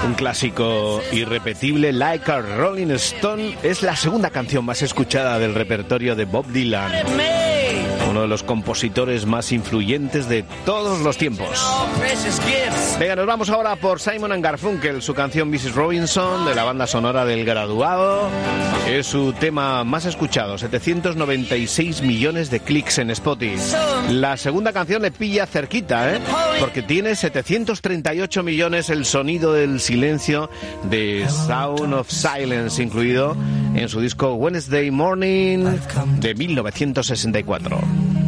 Un clásico irrepetible, Like a Rolling Stone, es la segunda canción más escuchada del repertorio de Bob Dylan, uno de los compositores más influyentes de todos los tiempos. Venga, nos vamos ahora por Simon & Garfunkel, su canción Mrs. Robinson, de la banda sonora del Graduado. Es su tema más escuchado, 796 millones de clics en Spotify. La segunda canción le pilla cerquita, porque tiene 738 millones El sonido del silencio, de Sound of Silence, incluido en su disco Wednesday Morning de 1964.